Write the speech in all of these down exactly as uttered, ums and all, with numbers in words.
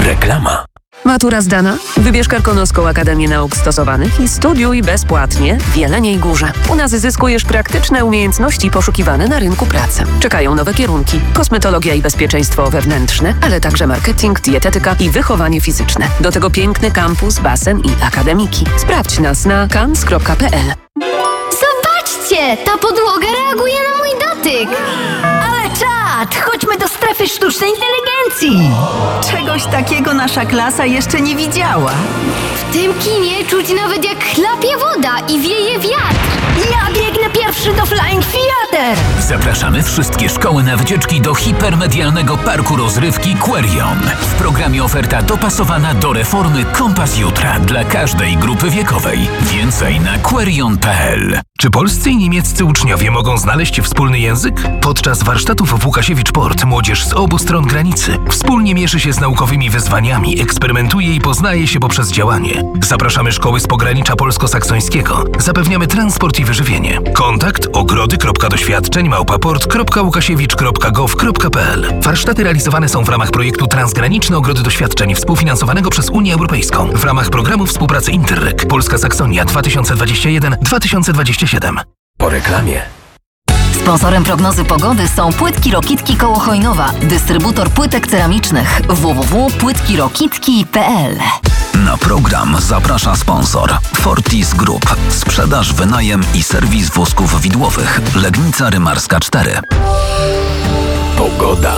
Reklama. Matura zdana? Wybierz Karkonoską Akademię Nauk Stosowanych i studiuj bezpłatnie w Jeleniej Górze. U nas zyskujesz praktyczne umiejętności poszukiwane na rynku pracy. Czekają nowe kierunki: kosmetologia i bezpieczeństwo wewnętrzne, ale także marketing, dietetyka i wychowanie fizyczne. Do tego piękny kampus, basen i akademiki. Sprawdź nas na kans kropka p l. Zobaczcie! Ta podłoga reaguje na mój dotyk! Ale czad! Chodźmy do strefy sztucznej inteligencji! Czegoś takiego nasza klasa jeszcze nie widziała. W tym kinie czuć nawet jak chlapie woda i wieje wiatr. Ja biegnę pierwszy do Flying Theater! Zapraszamy wszystkie szkoły na wycieczki do hipermedialnego parku rozrywki Querion. W programie oferta dopasowana do reformy Kompas Jutra dla każdej grupy wiekowej. Więcej na querion kropka p l. Czy polscy i niemieccy uczniowie mogą znaleźć wspólny język? Podczas warsztatów w Łukasiewicz Port młodzież z obu stron granicy wspólnie mierzy się z naukowymi wyzwaniami, eksperymentuje i poznaje się poprzez działanie. Zapraszamy szkoły z pogranicza polsko-saksońskiego. Zapewniamy transport i wyżywienie. Kontakt ogrody kropka doświadczeń małpa port kropka łukasiewicz kropka gov kropka p l. Warsztaty realizowane są w ramach projektu Transgraniczne Ogrody Doświadczeń współfinansowanego przez Unię Europejską w ramach programu współpracy Interreg Polska Saksonia dwa tysiące dwadzieścia jeden do dwa tysiące dwudziestego siódmego. Po reklamie. Sponsorem prognozy pogody są Płytki Rokitki koło Chojnowa, dystrybutor płytek ceramicznych w w w kropka płytki rokitki kropka p l. Na program zaprasza sponsor Fortis Group. Sprzedaż, wynajem i serwis wózków widłowych. Legnica Rymarska cztery. Pogoda.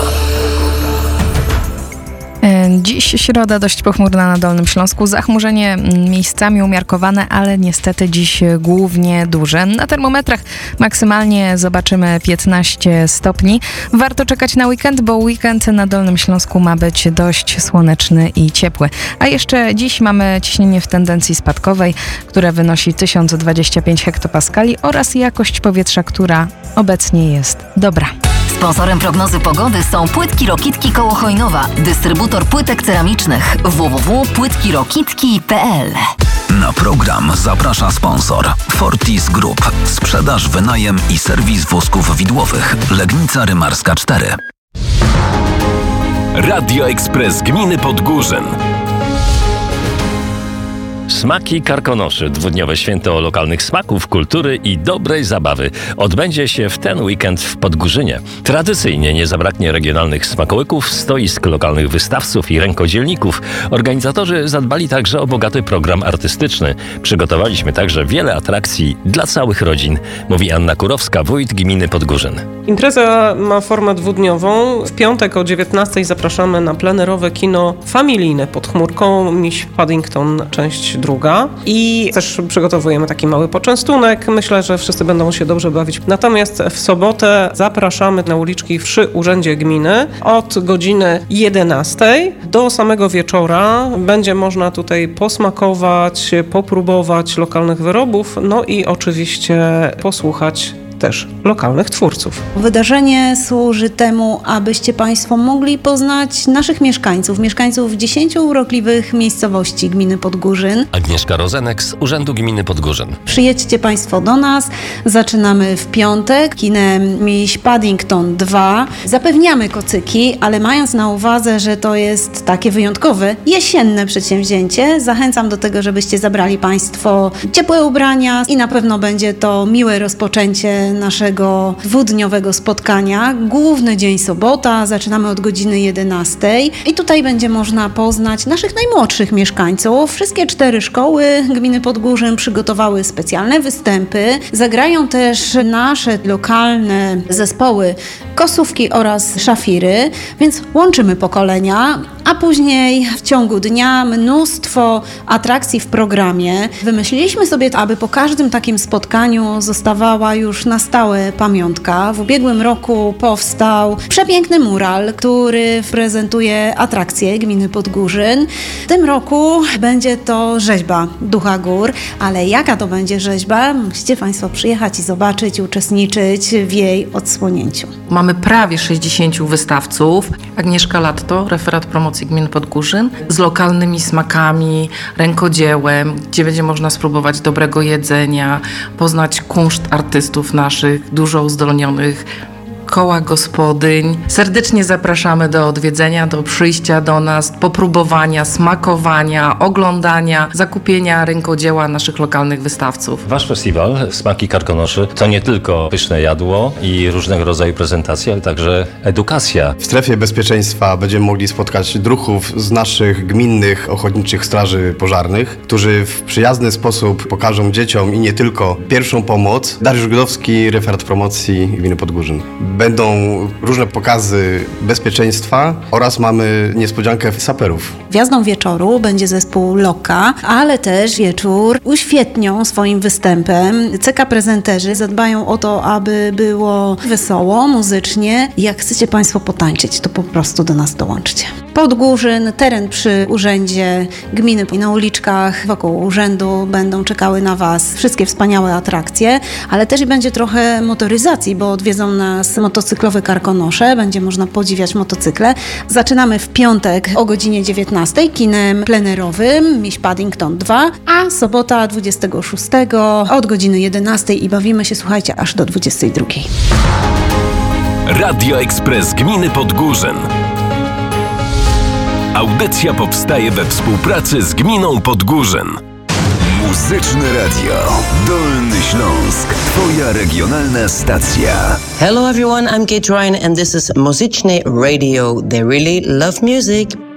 Dziś środa dość pochmurna na Dolnym Śląsku. Zachmurzenie miejscami umiarkowane, ale niestety dziś głównie duże. Na termometrach maksymalnie zobaczymy piętnaście stopni. Warto czekać na weekend, bo weekend na Dolnym Śląsku ma być dość słoneczny i ciepły. A jeszcze dziś mamy ciśnienie w tendencji spadkowej, które wynosi tysiąc dwadzieścia pięć hektopaskali oraz jakość powietrza, która obecnie jest dobra. Sponsorem prognozy pogody są Płytki Rokitki koło Chojnowa, dystrybutor płytek ceramicznych w w w kropka płytki rokitki kropka p l. Na program zaprasza sponsor Fortis Group. Sprzedaż, wynajem i serwis wózków widłowych. Legnica Rymarska cztery. Radio Ekspres Gminy Podgórzyn. Smaki Karkonoszy. Dwudniowe święto lokalnych smaków, kultury i dobrej zabawy odbędzie się w ten weekend w Podgórzynie. Tradycyjnie nie zabraknie regionalnych smakołyków, stoisk lokalnych wystawców i rękodzielników. Organizatorzy zadbali także o bogaty program artystyczny. Przygotowaliśmy także wiele atrakcji dla całych rodzin, mówi Anna Kurowska, wójt gminy Podgórzyn. Impreza ma formę dwudniową. W piątek o dziewiętnastej zapraszamy na plenerowe kino familijne pod chmurką Miss Paddington, część druga. I też przygotowujemy taki mały poczęstunek. Myślę, że wszyscy będą się dobrze bawić. Natomiast w sobotę zapraszamy na uliczki przy Urzędzie Gminy od godziny jedenastej do samego wieczora. Będzie można tutaj posmakować, popróbować lokalnych wyrobów, no i oczywiście posłuchać też lokalnych twórców. Wydarzenie służy temu, abyście Państwo mogli poznać naszych mieszkańców, mieszkańców dziesięciu urokliwych miejscowości gminy Podgórzyn. Agnieszka Rozenek z Urzędu Gminy Podgórzyn. Przyjedźcie Państwo do nas. Zaczynamy w piątek kinem Miss Paddington dwa. Zapewniamy kocyki, ale mając na uwadze, że to jest takie wyjątkowe, jesienne przedsięwzięcie, zachęcam do tego, żebyście zabrali Państwo ciepłe ubrania i na pewno będzie to miłe rozpoczęcie naszego dwudniowego spotkania. Główny dzień sobota, zaczynamy od godziny jedenastej i tutaj będzie można poznać naszych najmłodszych mieszkańców. Wszystkie cztery szkoły gminy Podgórzyn przygotowały specjalne występy. Zagrają też nasze lokalne zespoły Kosówki oraz Szafiry, więc łączymy pokolenia, a później w ciągu dnia mnóstwo atrakcji w programie. Wymyśliliśmy sobie, aby po każdym takim spotkaniu zostawała już na stałe pamiątka. W ubiegłym roku powstał przepiękny mural, który prezentuje atrakcje gminy Podgórzyn. W tym roku będzie to rzeźba Ducha Gór, ale jaka to będzie rzeźba? Musicie Państwo przyjechać i zobaczyć, i uczestniczyć w jej odsłonięciu. Mamy prawie sześćdziesięciu wystawców. Agnieszka Latto, referat promocji gminy Podgórzyn, z lokalnymi smakami, rękodziełem, gdzie będzie można spróbować dobrego jedzenia, poznać kunszt artystów naszych, dużo uzdolnionych, koła gospodyń. Serdecznie zapraszamy do odwiedzenia, do przyjścia do nas, popróbowania, smakowania, oglądania, zakupienia rękodzieła naszych lokalnych wystawców. Wasz festiwal Smaki Karkonoszy to nie tylko pyszne jadło i różnego rodzaju prezentacje, ale także edukacja. W strefie bezpieczeństwa będziemy mogli spotkać druhów z naszych gminnych ochotniczych straży pożarnych, którzy w przyjazny sposób pokażą dzieciom i nie tylko pierwszą pomoc. Dariusz Godowski, referat promocji Gminy Podgórzyn. Będą różne pokazy bezpieczeństwa oraz mamy niespodziankę saperów. Gwiazdą wieczoru będzie zespół Loka, ale też wieczór uświetnią swoim występem. C K prezenterzy zadbają o to, aby było wesoło, muzycznie. Jak chcecie Państwo potańczyć, to po prostu do nas dołączcie. Podgórzyn, teren przy urzędzie gminy i na uliczkach wokół urzędu będą czekały na Was wszystkie wspaniałe atrakcje, ale też i będzie trochę motoryzacji, bo odwiedzą nas motocyklowe karkonosze, będzie można podziwiać motocykle. Zaczynamy w piątek o godzinie dziewiętnastej kinem plenerowym Miś Paddington dwa, a sobota dwudziestego szóstego od godziny jedenastej i bawimy się, słuchajcie, aż do dwudziestej drugiej. Radio Ekspres Gminy Podgórzyn. Audycja powstaje we współpracy z Gminą Podgórzyn. Muzyczne Radio Dolny Śląsk. Twoja regionalna stacja. Hello everyone, I'm Kate Ryan and this is Muzyczne Radio. They really love music.